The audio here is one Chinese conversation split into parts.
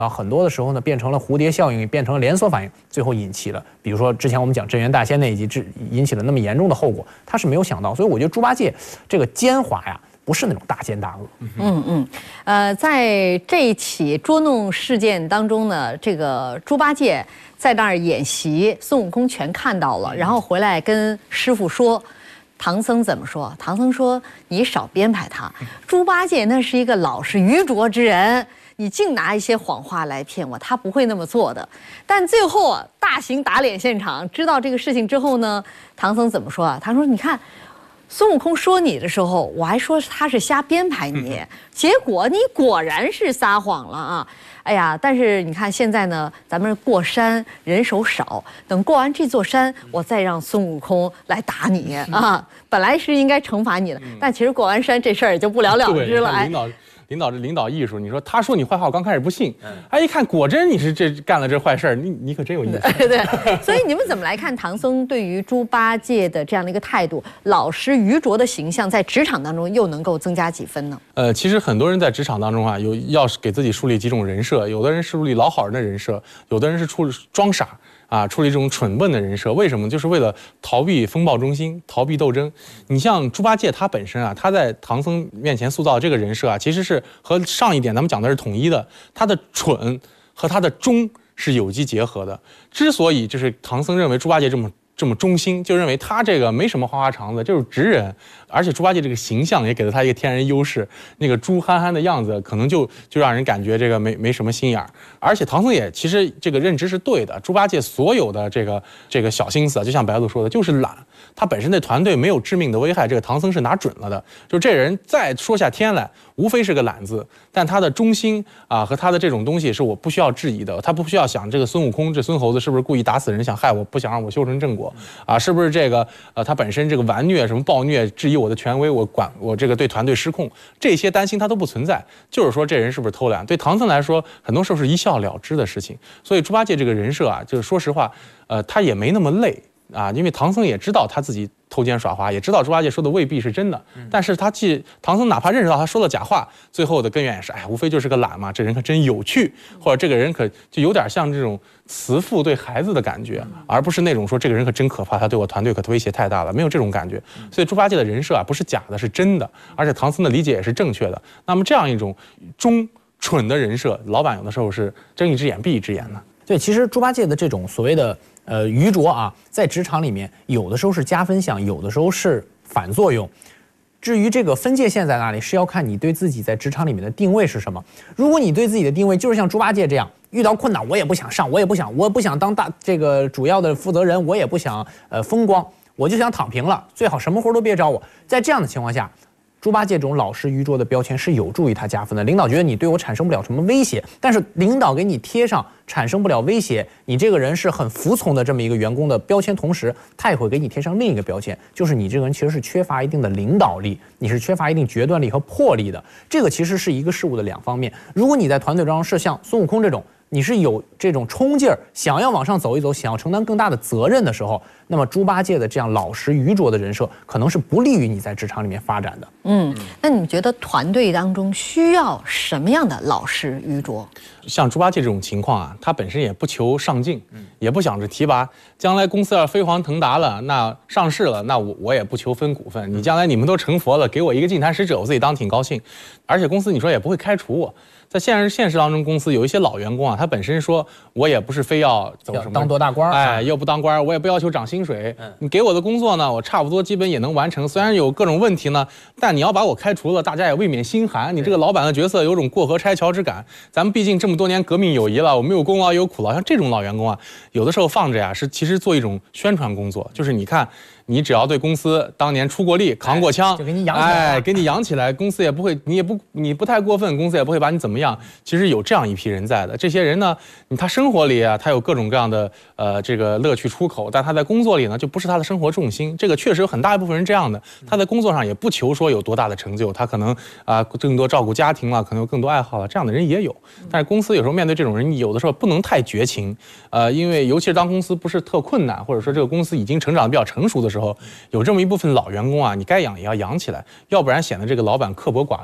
啊，很多的时候呢，变成了蝴蝶效应，变成了连锁反应，最后引起了，比如说之前我们讲镇元大仙那一集，引起了那么严重的后果，他是没有想到，所以我觉得猪八戒这个奸猾呀，不是那种大奸大恶。 在这一起捉弄事件当中呢，这个猪八戒在那儿演习，孙悟空全看到了，然后回来跟师傅说。唐僧怎么说？唐僧说：“你少编排他，猪八戒那是一个老实愚拙之人，你净拿一些谎话来骗我，他不会那么做的。”但最后啊，大型打脸现场，知道这个事情之后呢，唐僧怎么说啊？他说：“你看，孙悟空说你的时候，我还说他是瞎编排你，结果你果然是撒谎了啊！”哎呀，但是你看现在呢，咱们过山人手少，等过完这座山，我再让孙悟空来打你啊！本来是应该惩罚你的，但其实过完山这事儿也就不了了之了。哎， 领导艺术，你说他说你坏话，我刚开始不信，哎，一看果真你是干了这坏事儿，你可真有意思。 对，所以你们怎么来看唐僧对于猪八戒的这样的一个态度，老实愚拙的形象，在职场当中又能够增加几分呢？ 其实很多人在职场当中啊，要给自己树立几种人设，有的人是树立老好人的人设，有的人是装傻。处理这种蠢笨的人设，为什么？就是为了逃避风暴中心，逃避斗争。你像猪八戒，他本身啊，他在唐僧面前塑造这个人设啊，其实是和上一点咱们讲的是统一的。他的蠢和他的忠是有机结合的。之所以就是唐僧认为猪八戒这么忠心，就认为他这个没什么花花肠子，就是直人，而且猪八戒这个形象也给了他一个天然优势，那个猪憨憨的样子，可能就让人感觉这个没什么心眼儿。而且唐僧也其实这个认知是对的，猪八戒所有的这个小心思啊，就像白鹿说的，就是懒。他本身对团队没有致命的危害，这个唐僧是拿准了的。就这人再说下天来，无非是个懒字，但他的忠心啊和他的这种东西是我不需要质疑的。他不需要想这个孙悟空这孙猴子是不是故意打死人想害我，不想让我修成正果啊？是不是这个他本身这个顽虐什么暴虐，质疑我的权威，我这个对团队失控，这些担心他都不存在。就是说这人是不是偷懒？对唐僧来说，很多时候是一笑了之的事情。所以猪八戒这个人设啊，就是说实话，他也没那么累。因为唐僧也知道他自己偷奸耍滑，也知道猪八戒说的未必是真的，但是唐僧哪怕认识到他说了假话，最后的根源也是，无非就是个懒嘛，这人可真有趣，或者这个人可就有点像这种慈父对孩子的感觉，而不是那种说这个人可真可怕，他对我团队可威胁太大了，没有这种感觉。所以猪八戒的人设不是假的，是真的，而且唐僧的理解也是正确的。那么这样一种蠢的人设，老板有的时候是睁一只眼闭一只眼的。 对，其实猪八戒的这种所谓的愚拙啊，在职场里面有的时候是加分项，有的时候是反作用。至于这个分界线在哪里，是要看你对自己在职场里面的定位是什么。如果你对自己的定位就是像猪八戒这样，遇到困难我也不想上，我不想当这个主要的负责人，我也不想风光，我就想躺平了，最好什么活都别找我。在这样的情况下，猪八戒这种老实愚拙的标签是有助于他加分的。领导觉得你对我产生不了什么威胁，但是领导给你贴上产生不了威胁，你这个人是很服从的这么一个员工的标签，同时他也会给你贴上另一个标签，就是你这个人其实是缺乏一定的领导力，你是缺乏一定决断力和魄力的。这个其实是一个事物的两方面。如果你在团队当中是像孙悟空这种，你是有这种冲劲儿，想要往上走一走，想要承担更大的责任的时候，那么猪八戒的这样老实愚拙的人设可能是不利于你在职场里面发展的。 那你们觉得团队当中需要什么样的老实愚拙？ 像猪八戒这种情况啊，他本身也不求上进，也不想着提拔。将来公司要飞黄腾达了，那上市了，那我也不求分股份。你将来你们都成佛了，给我一个净坛使者，我自己当挺高兴。而且公司你说也不会开除我。在现实当中，公司有一些老员工啊，他本身说我也不是非要走什么当多大官， 又不当官，我也不要求涨薪水。你给我的工作呢，我差不多基本也能完成，虽然有各种问题呢，但你要把我开除了，大家也未免心寒。你这个老板的角色有种过河拆桥之感。咱们毕竟这么多年革命友谊了，我们有功劳有苦劳。像这种老员工啊，有的时候放着呀，是其实做一种宣传工作，就是你看。你只要对公司当年出过力、扛过枪， 就给你养起来， 给你养起来，公司也不会，你不太过分，公司也不会把你怎么样。其实有这样一批人在的，这些人呢，他生活里啊，他有各种各样的这个乐趣出口，但他在工作里呢，就不是他的生活重心。这个确实有很大一部分人这样的，他在工作上也不求说有多大的成就，他可能更多照顾家庭了，可能有更多爱好了，这样的人也有。但是公司有时候面对这种人，有的时候不能太绝情，因为尤其是当公司不是特困难，或者说这个公司已经成长得比较成熟的时候。有这么一部分老员工啊，你该养也要养起来，要不然显得这个老板刻薄寡恩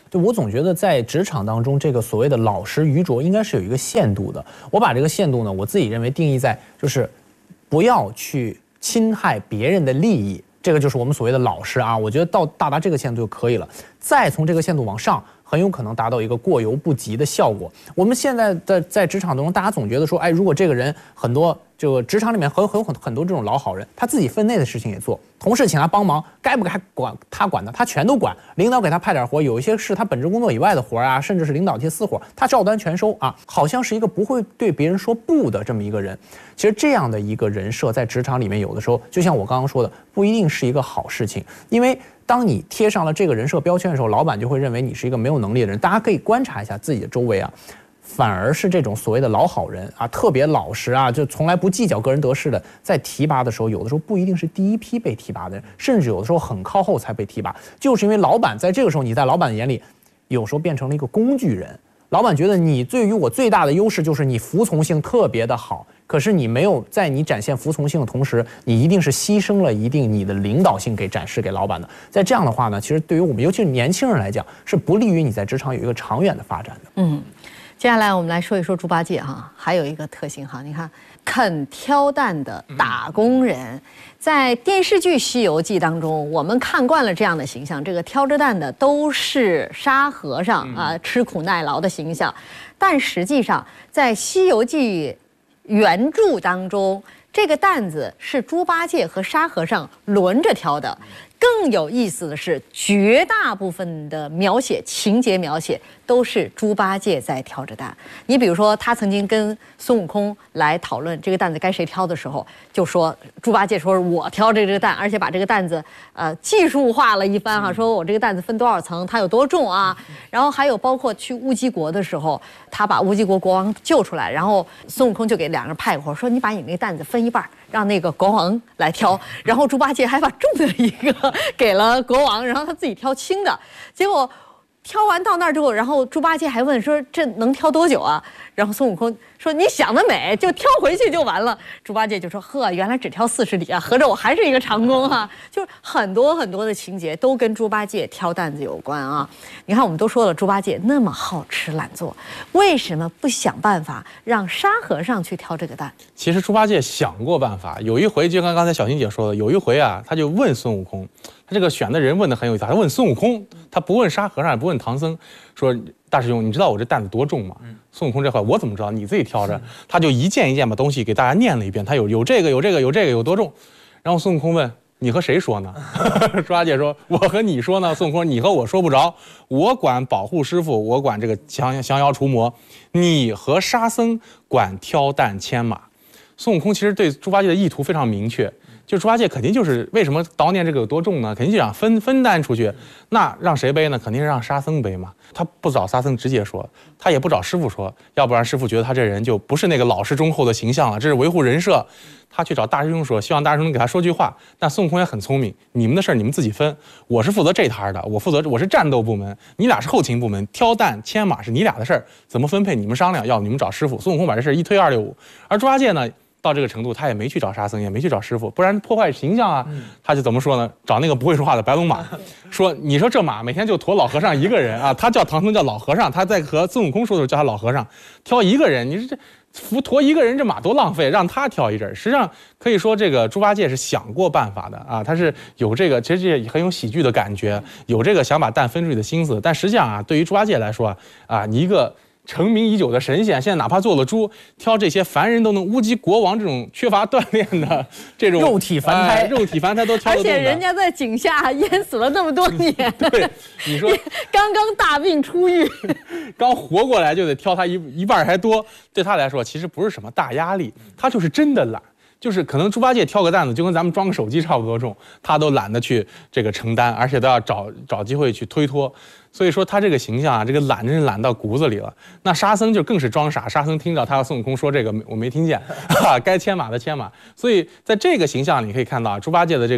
对，我总觉得在职场当中，这个所谓的老实愚拙应该是有一个限度的。我把这个限度呢，我自己认为定义在就是不要去侵害别人的利益，这个就是我们所谓的老实啊。我觉得到达这个限度就可以了，再从这个限度往上，很有可能达到一个过犹不及的效果。我们现在在职场当中，大家总觉得说，哎，如果这个人很多这个职场里面很多这种老好人，他自己分内的事情也做，同事请他帮忙，该不该管他管的他全都管，领导给他派点活，有一些是他本职工作以外的活啊，甚至是领导一些私活，他照单全收啊，好像是一个不会对别人说不的这么一个人。其实这样的一个人设在职场里面，有的时候就像我刚刚说的，不一定是一个好事情，因为当你贴上了这个人设标签的时候，老板就会认为你是一个没有能力的人。大家可以观察一下自己的周围啊，反而是这种所谓的老好人啊，特别老实啊，就从来不计较个人得失的，在提拔的时候，有的时候不一定是第一批被提拔的人，甚至有的时候很靠后才被提拔，就是因为老板在这个时候，你在老板的眼里，有时候变成了一个工具人。老板觉得你对于我最大的优势就是你服从性特别的好，可是你没有在你展现服从性的同时，你一定是牺牲了一定你的领导性给展示给老板的。在这样的话呢，其实对于我们尤其是年轻人来讲，是不利于你在职场有一个长远的发展的。 接下来我们来说一说猪八戒哈，还有一个特性哈，你看肯挑担的打工人，在电视剧《西游记》当中，我们看惯了这样的形象，这个挑着担的都是沙和尚啊，吃苦耐劳的形象，但实际上在《西游记》原著当中，这个担子是猪八戒和沙和尚轮着挑的。更有意思的是，绝大部分的情节描写都是猪八戒在挑着担。你比如说，他曾经跟孙悟空来讨论这个担子该谁挑的时候，就说猪八戒说我挑这个担，而且把这个担子技术化了一番哈，说我这个担子分多少层，它有多重啊。然后还有包括去乌鸡国的时候，他把乌鸡国国王救出来，然后孙悟空就给两人派活，说你把你那个担子分一半，让那个国王来挑。然后猪八戒还把重的一个给了国王，然后他自己挑轻的。结果挑完到那儿之后，然后猪八戒还问说这能挑多久啊？然后孙悟空说你想得美，就挑回去就完了。猪八戒就说呵，原来只挑40里啊，合着我还是一个长工啊。就是很多的情节都跟猪八戒挑担子有关啊。你看我们都说了，猪八戒那么好吃懒做，为什么不想办法让沙和尚去挑这个担？ 其实猪八戒想过办法，有一回就跟刚才小欣姐说的，有一回啊，他就问孙悟空，他这个选的人问的很有意思，他问孙悟空，他不问沙和尚，也不问唐僧，说大师兄，你知道我这担子多重吗？孙悟空这话我怎么知道？你自己挑着。他就一件一件把东西给大家念了一遍，他有这个有多重。然后孙悟空问你和谁说呢？猪八戒说我和你说呢。孙悟空说你和我说不着，我管保护师傅，我管这个降妖除魔，你和沙僧管挑担牵马。孙悟空其实对猪八戒的意图非常明确。就猪八戒肯定就是为什么叨念这个有多重呢？肯定就想分担出去，那让谁背呢？肯定是让沙僧背嘛。他不找沙僧直接说，他也不找师傅说，要不然师傅觉得他这人就不是那个老实忠厚的形象了，这是维护人设。他去找大师兄说，希望大师兄给他说句话。但孙悟空也很聪明，你们的事儿你们自己分，我是负责这摊的，我是战斗部门，你俩是后勤部门，挑担牵马是你俩的事儿，怎么分配你们商量，要不你们找师傅。孙悟空把这事一推二溜五，而猪八戒呢？到这个程度，他也没去找沙僧，也没去找师傅，不然破坏形象啊。他就怎么说呢？找那个不会说话的白龙马，说你说这马每天就驮老和尚一个人啊，他叫唐僧叫老和尚，他在和孙悟空说的时候叫他老和尚，挑一个人，你这驮一个人这马多浪费，让他挑一阵。实际上可以说这个猪八戒是想过办法的啊，他是有这个，其实这也很有喜剧的感觉，有这个想把担分出去的心思。但实际上啊，对于猪八戒来说啊，你一个成名已久的神仙，现在哪怕做了猪，挑这些凡人都能乌鸡国王这种缺乏锻炼的这种肉体凡胎， 肉体凡胎都挑得动的。 而且人家在井下淹死了那么多年， 对，你说刚刚大病初愈， 刚活过来就得挑他一半还多，对他来说其实不是什么大压力，他就是真的懒。就是可能猪八戒挑个担子就跟咱们装个手机差不多重，他都懒得去这个承担，而且都要找机会去推脱。所以说他这个形象啊，这个懒真是懒到骨子里了。那沙僧就更是装傻，沙僧听着他和孙悟空说这个我没听见，该牵马的牵马。所以在这个形象你可以看到猪八戒的这个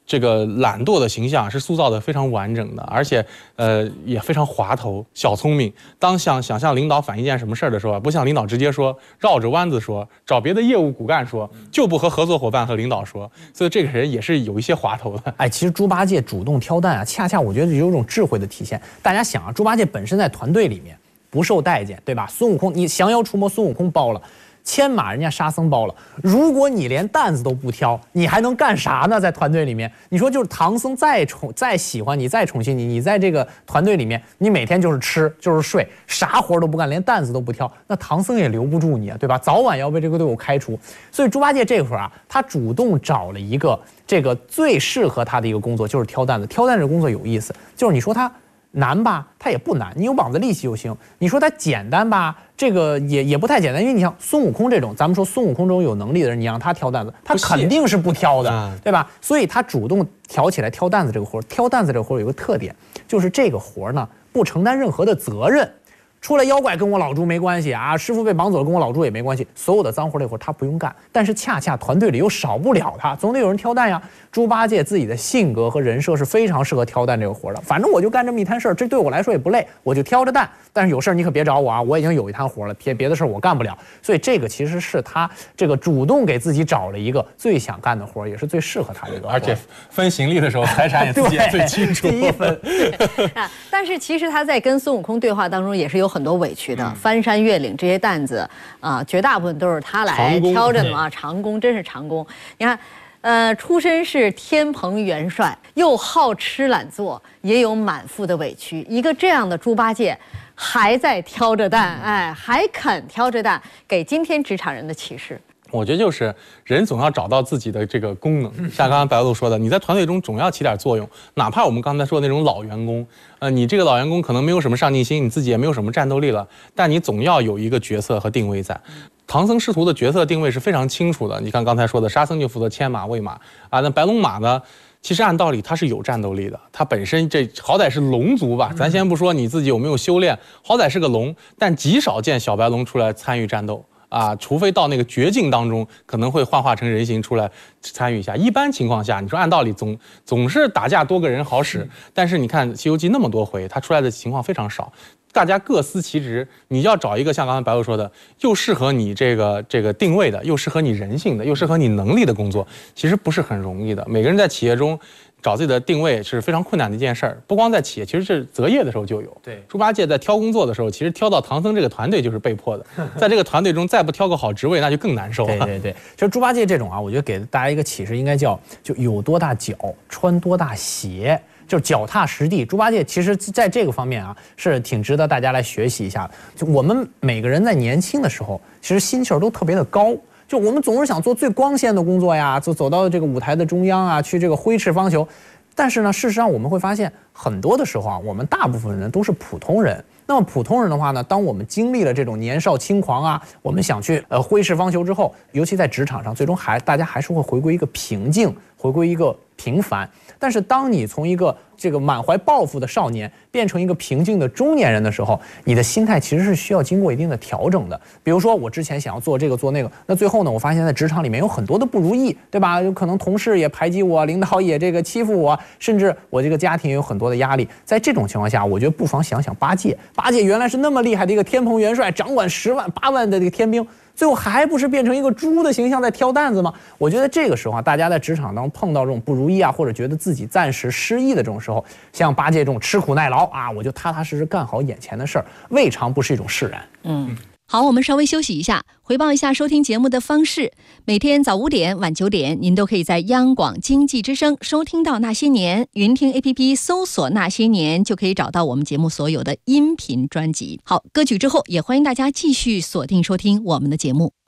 这个懒惰的形象是塑造的非常完整的，而且也非常滑头、小聪明。当想向领导反映一件什么事儿的时候，不像领导直接说，绕着弯子说，找别的业务骨干说，就不和合作伙伴和领导说。所以这个人也是有一些滑头的。 哎，其实猪八戒主动挑担啊，恰恰我觉得有一种智慧的体现。大家想啊，猪八戒本身在团队里面不受待见，对吧？孙悟空，你降妖除魔，孙悟空包了。牵马人家沙僧包了，如果你连担子都不挑，你还能干啥呢？在团队里面，你说就是唐僧再喜欢你，再宠幸你，你在这个团队里面，你每天就是吃就是睡，啥活都不干，连担子都不挑，那唐僧也留不住你啊，对吧？早晚要被这个队伍开除。所以猪八戒这会儿啊，他主动找了一个这个最适合他的一个工作，就是挑担子。挑担子工作有意思，就是你说他难吧，它也不难，你有膀子力气就行。你说它简单吧，这个也不太简单，因为你像孙悟空这种，咱们说孙悟空这种有能力的人，你让他挑担子，他肯定是不挑的，对吧？所以他主动挑起来挑担子这个活。挑担子这个活有个特点，就是这个活呢不承担任何的责任。出来妖怪跟我老猪没关系啊，师傅被绑走了跟我老猪也没关系，所有的脏活累活他不用干，但是恰恰团队里又少不了他，总得有人挑担呀。猪八戒自己的性格和人设是非常适合挑担这个活的，反正我就干这么一摊事儿，这对我来说也不累，我就挑着担。但是有事儿你可别找我啊，我已经有一摊活了，别的事儿我干不了。所以这个其实是他这个主动给自己找了一个最想干的活，也是最适合他这个。 而且分行李的时候，财产也自己也最清楚。 第一分。 但是其实他在跟孙悟空对话当中也是有很多委屈的，翻山越岭这些担子啊，绝大部分都是他来挑着的嘛，长工真是长工。你看。出身是天蓬元帅，又好吃懒做，也有满腹的委屈。一个这样的猪八戒，还在挑着担，哎，还肯挑着担，给今天职场人的启示。 我觉得就是人总要找到自己的这个功能，像刚刚白鹿说的，你在团队中总要起点作用，哪怕我们刚才说的那种老员工，你这个老员工可能没有什么上进心，你自己也没有什么战斗力了，但你总要有一个角色和定位在。唐僧师徒的角色定位是非常清楚的，你看刚才说的，沙僧就负责牵马喂马啊，那白龙马呢？其实按道理它是有战斗力的，它本身这好歹是龙族吧，咱先不说你自己有没有修炼，好歹是个龙，但极少见小白龙出来参与战斗啊，除非到那个绝境当中，可能会幻化成人形出来参与一下。一般情况下，你说按道理总是打架多个人好使，但是你看《西游记》那么多回，它出来的情况非常少。大家各司其职，你要找一个像刚才白鹿说的，又适合你这个定位的，又适合你人性的，又适合你能力的工作，其实不是很容易的。每个人在企业中找自己的定位是非常困难的一件事儿，不光在企业，其实是择业的时候就有。 对， 猪八戒在挑工作的时候，其实挑到唐僧这个团队就是被迫的，在这个团队中再不挑个好职位，那就更难受了。 对，其实猪八戒这种啊，我觉得给大家一个启示，应该叫就有多大脚穿多大鞋。就是脚踏实地，猪八戒其实在这个方面啊是挺值得大家来学习一下的。就我们每个人在年轻的时候，其实心气儿都特别的高，就我们总是想做最光鲜的工作呀，走到这个舞台的中央啊，去这个挥斥方遒。但是呢，事实上我们会发现，很多的时候啊，我们大部分人都是普通人。那么普通人的话呢，当我们经历了这种年少轻狂啊，我们想去挥斥方遒之后，尤其在职场上，最终大家还是会回归一个平静，回归一个平凡。但是当你从一个这个满怀抱负的少年变成一个平静的中年人的时候，你的心态其实是需要经过一定的调整的。比如说我之前想要做这个做那个，那最后呢，我发现在职场里面有很多的不如意，对吧？有可能同事也排挤我，领导也这个欺负我，甚至我这个家庭也有很多的压力。在这种情况下，我觉得不妨想想八戒原来是那么厉害的一个天蓬元帅，掌管10万8万的这个天兵，最后还不是变成一个猪的形象在挑担子吗？我觉得这个时候啊，大家在职场当中碰到这种不如意啊，或者觉得自己暂时失意的这种时候，像八戒这种吃苦耐劳啊，我就踏踏实实干好眼前的事儿，未尝不是一种释然。 好，我们稍微休息一下，回报一下收听节目的方式。每天早5点、晚9点，您都可以在央广经济之声收听到《那些年》，云听 APP 搜索《那些年》就可以找到我们节目所有的音频专辑。好，歌曲之后，也欢迎大家继续锁定收听我们的节目。